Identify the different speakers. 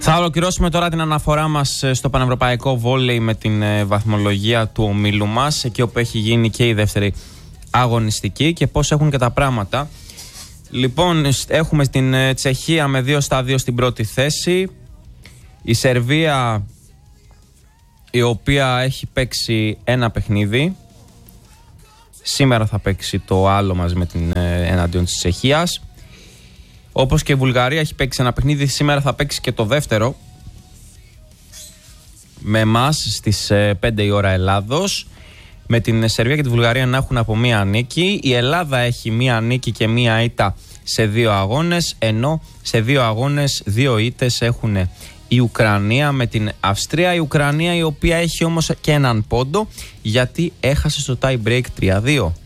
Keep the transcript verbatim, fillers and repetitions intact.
Speaker 1: Θα ολοκληρώσουμε τώρα την αναφορά μας στο πανευρωπαϊκό βόλεϊ με την βαθμολογία του ομίλου μας, εκεί όπου έχει γίνει και η δεύτερη αγωνιστική και πώς έχουν και τα πράγματα. Λοιπόν, έχουμε την Τσεχία με δύο στα δύο στην πρώτη θέση. Η Σερβία, η οποία έχει παίξει ένα παιχνίδι. Σήμερα θα παίξει το άλλο μαζί με την εναντίον της Τσεχίας. Όπως και η Βουλγαρία έχει παίξει ένα παιχνίδι. Σήμερα θα παίξει και το δεύτερο με εμάς στις πέντε η ώρα Ελλάδος. Με την Σερβία και τη Βουλγαρία να έχουν από μία νίκη. Η Ελλάδα έχει μία νίκη και μία ήττα σε δύο αγώνες, ενώ σε δύο αγώνες δύο ήττες έχουν η Ουκρανία με την Αυστρία. Η Ουκρανία, η οποία έχει όμως και έναν πόντο, γιατί έχασε στο tie break τρία δύο.